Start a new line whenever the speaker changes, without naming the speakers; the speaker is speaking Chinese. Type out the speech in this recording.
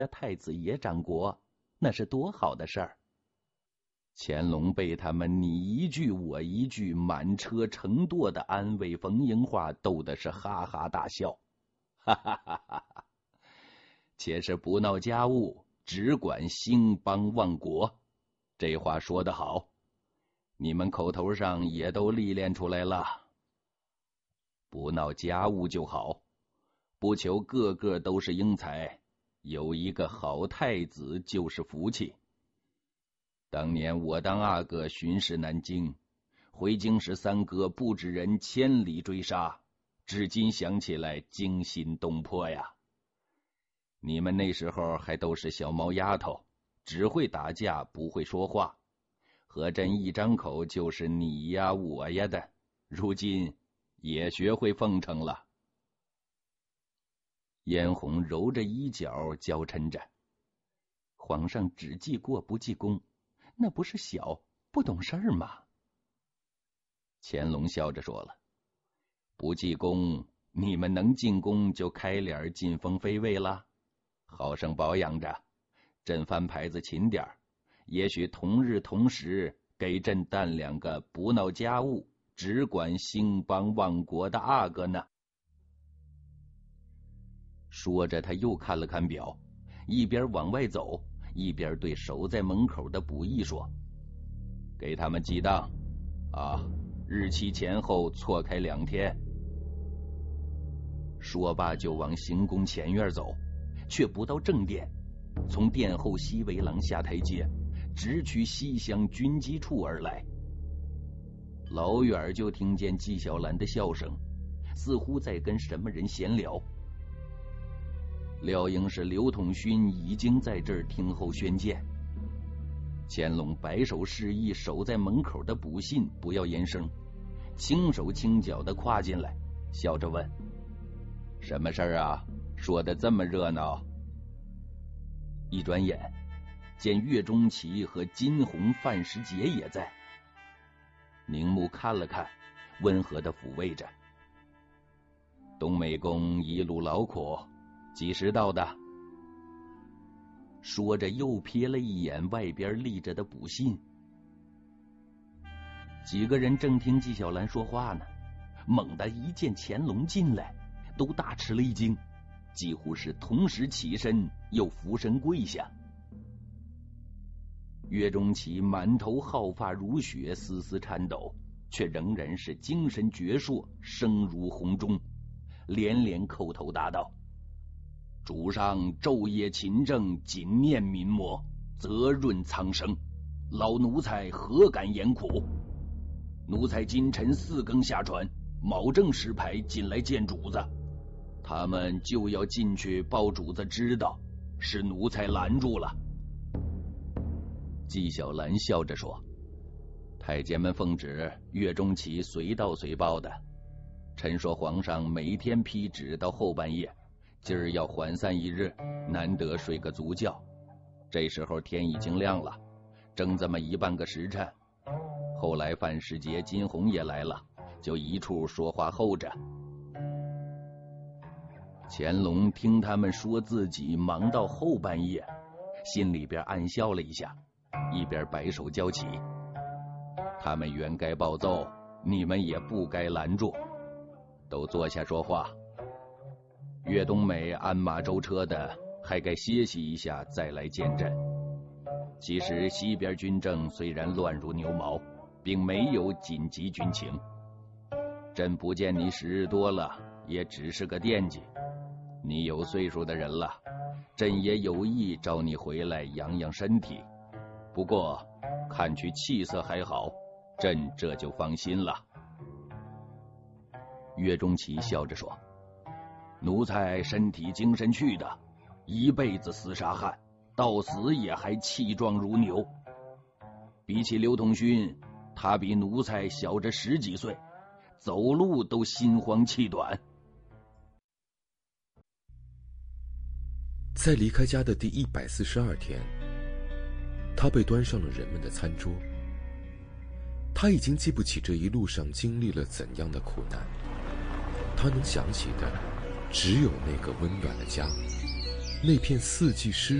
太子爷掌国，那是多好的事儿。乾隆被他们你一句我一句满车乘垛的安慰逢迎话逗的是哈哈大笑，哈哈哈哈！且是不闹家务，只管兴邦旺国，这话说得好，你们口头上也都历练出来了。不闹家务就好，不求个个都是英才，有一个好太子就是福气。当年我当阿哥巡视南京，回京时三哥不止人千里追杀，至今想起来惊心动魄呀。你们那时候还都是小毛丫头，只会打架不会说话，和朕一张口就是你呀我呀的，如今也学会奉承了。嫣红揉着衣角娇嗔着，皇上只记过不记功，那不是小不懂事儿吗？乾隆笑着说了，不记功，你们能进宫就开脸进封妃位了，好生保养着，朕翻牌子勤点儿，也许同日同时给朕诞2个不闹家务只管兴邦旺国的阿哥呢。说着他又看了看表，一边往外走一边对守在门口的卜义说，给他们记当啊，日期前后错开2天。说罢就往行宫前院走，却不到正殿，从殿后西围廊下台阶直取西厢军机处而来。老远就听见纪晓岚的笑声，似乎在跟什么人闲聊。料应是刘统勋已经在这儿听候宣见。乾隆摆手示意守在门口的卜信不要言声，轻手轻脚地跨进来，笑着问，什么事儿啊，说得这么热闹？一转眼见岳钟琪和金鸿、范时杰也在，凝目看了看，温和地抚慰着，东美公一路劳苦，几时到的？说着又瞥了一眼外边立着的卜信。几个人正听纪晓岚说话呢，猛地一见乾隆进来，都大吃了一惊，几乎是同时起身又俯身跪下。岳钟琪满头皓发如雪，丝丝颤抖，却仍然是精神矍铄，声如洪钟，连连叩头答道，主上昼夜勤政，谨念民魔，泽润苍生，老奴才何敢言苦？奴才今晨4更下船，卯正石牌进来见主子，他们就要进去报主子知道，是奴才拦住了。纪晓岚笑着说，太监们奉旨，岳钟琪随到随报的。臣说皇上每天批旨到后半夜，今儿要缓散一日，难得睡个足觉。这时候天已经亮了，正这么1半个时辰。后来范时杰、金鸿也来了，就一处说话候着。乾隆听他们说自己忙到后半夜，心里边暗笑了一下，一边摆手叫起，他们原该暴奏，你们也不该拦住，都坐下说话。岳东美鞍马舟车的，还该歇息一下再来见朕。其实西边军政虽然乱如牛毛，并没有紧急军情，朕不见你时日多了，也只是个惦记。你有岁数的人了，朕也有意召你回来养养身体。不过看去气色还好，朕这就放心了。岳钟琪笑着说，奴才身体精神去的，一辈子厮杀汉，到死也还气壮如牛。比起刘统勋，他比奴才小着10几岁，走路都心慌气短。
在离开家的第142天，他被端上了人们的餐桌。他已经记不起这一路上经历了怎样的苦难，他能想起的只有那个温暖的家。 那片四季湿